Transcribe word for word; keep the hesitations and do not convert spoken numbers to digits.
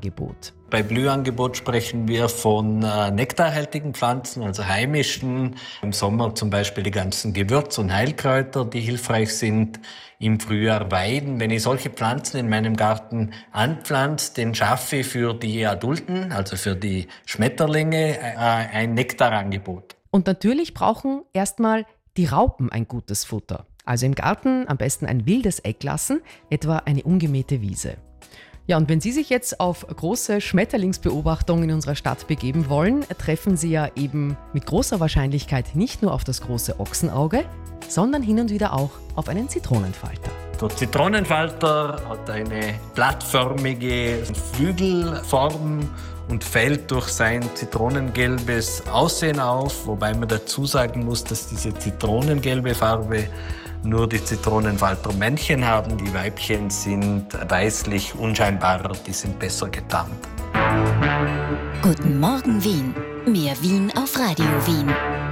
Blühangebot. Bei Blühangebot sprechen wir von äh, nektarhaltigen Pflanzen, also heimischen. Im Sommer zum Beispiel die ganzen Gewürz- und Heilkräuter, die hilfreich sind. Im Frühjahr Weiden. Wenn ich solche Pflanzen in meinem Garten anpflanze, dann schaffe ich für die Adulten, also für die Schmetterlinge, äh, ein Nektarangebot. Und natürlich brauchen erstmal die Raupen ein gutes Futter. Also im Garten am besten ein wildes Eck lassen, etwa eine ungemähte Wiese. Ja, und wenn Sie sich jetzt auf große Schmetterlingsbeobachtungen in unserer Stadt begeben wollen, treffen Sie ja eben mit großer Wahrscheinlichkeit nicht nur auf das große Ochsenauge, sondern hin und wieder auch auf einen Zitronenfalter. Der Zitronenfalter hat eine blattförmige Flügelform und fällt durch sein zitronengelbes Aussehen auf, wobei man dazu sagen muss, dass diese zitronengelbe Farbe nur die Zitronenfalter-Männchen haben. Die Weibchen sind weißlich unscheinbarer, die sind besser getarnt. Guten Morgen Wien. Mehr Wien auf Radio Wien.